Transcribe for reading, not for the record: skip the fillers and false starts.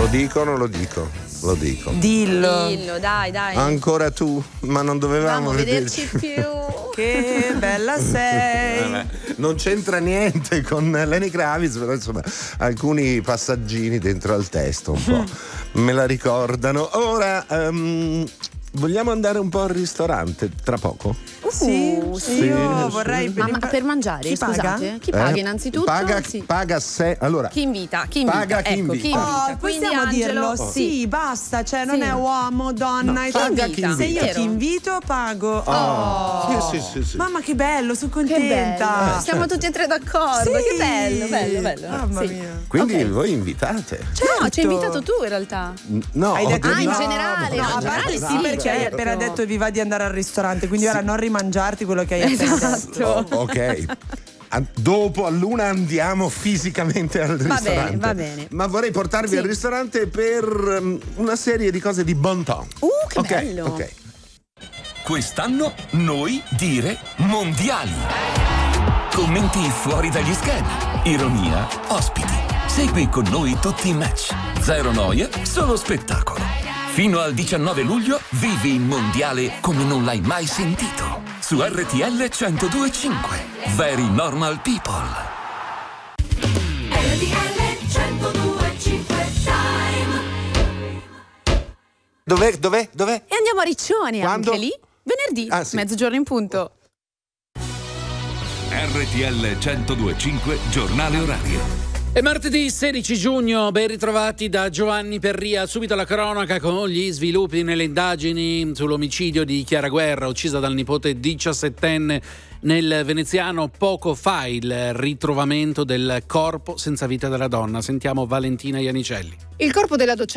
Lo dico o non lo dico? Lo dico. Dillo, dai. Ancora tu, ma non dovevamo vederci più. Che bella sei. Non c'entra niente con Lenny Kravitz, però insomma alcuni passaggini dentro al testo un po' me la ricordano. Ora vogliamo andare un po' al ristorante tra poco? Sì, io vorrei Ma per mangiare, Chi scusate? paga? Chi paga innanzitutto? Paga se. Allora. Chi invita? Paga chi Ecco, invita. chi invita? Quindi possiamo Angelo, dirlo? Sì, basta, cioè non è uomo, donna, No, italiano. paga chi invita. Se io Vero? ti invito, pago. Sì. Mamma che bello, sono Che contenta. bello. Siamo tutti e tre d'accordo. Sì. Che bello. Mamma Sì. mia. Quindi Ok. voi invitate? No, ci hai invitato tu in realtà. No, Hai detto Ah, di in no. generale, No, in a generale parte sì, sì, perché hai certo. appena detto vi va di andare al ristorante, quindi ora non rimangiarti quello che hai appena detto. Esatto. Ok. Dopo all'una andiamo fisicamente al ristorante. va bene. Ma vorrei portarvi al ristorante per una serie di cose di bon ton. Che bello. Ok. Quest'anno noi dire mondiali. Commenti fuori dagli schemi. Ironia, ospiti. Segui con noi tutti i match. Zero noie, solo spettacolo. Fino al 19 luglio vivi il mondiale come non l'hai mai sentito. Su RTL 102.5. Very Normal People. RTL 102.5 Time. Dov'è? E andiamo a Riccione. Quando? Anche lì. Venerdì, Ah, sì. mezzogiorno in punto. RTL 102.5 Giornale orario. È martedì 16 giugno, ben ritrovati da Giovanni Perria. Subito la cronaca con gli sviluppi nelle indagini sull'omicidio di Chiara Guerra, uccisa dal nipote 17enne nel veneziano poco fa, il ritrovamento del corpo senza vita della donna. Sentiamo Valentina Ianicelli. Il corpo della docente